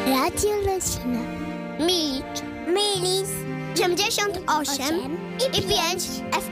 Radio Lesina. Milicz. Milis. 78 i 5 FM.